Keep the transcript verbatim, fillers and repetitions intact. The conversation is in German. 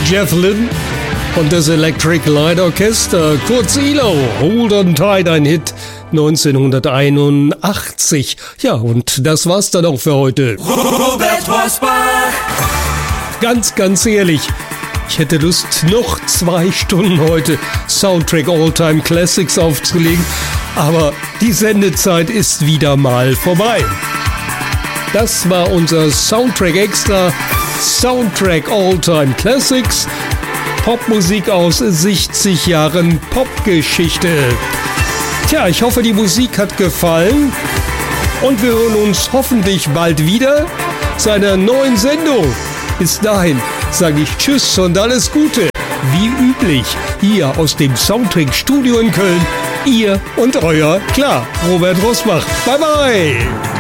Jeff Lynne und das Electric Light Orchestra, kurz E L O, Hold on Tight, ein Hit neunzehnhunderteinundachtzig. Ja, und das war's dann auch für heute. Robert Rosbach. Ganz, ganz ehrlich, ich hätte Lust, noch zwei Stunden heute Soundtrack All-Time Classics aufzulegen, aber die Sendezeit ist wieder mal vorbei. Das war unser Soundtrack Extra, Soundtrack All-Time Classics, Popmusik aus siebzig Jahren Popgeschichte. Tja, ich hoffe, die Musik hat gefallen und wir hören uns hoffentlich bald wieder zu einer neuen Sendung. Bis dahin sage ich Tschüss und alles Gute. Wie üblich, hier aus dem Soundtrack Studio in Köln, ihr und euer, klar, Robert Rosbach. Bye bye!